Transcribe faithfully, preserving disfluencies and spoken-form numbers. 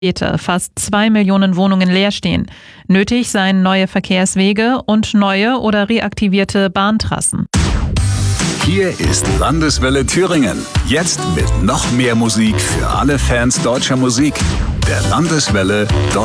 fast zwei Millionen Wohnungen leer stehen. Nötig seien neue Verkehrswege und neue oder reaktivierte Bahntrassen. Hier ist Landeswelle Thüringen. Jetzt mit noch mehr Musik für alle Fans deutscher Musik. Der Landeswelle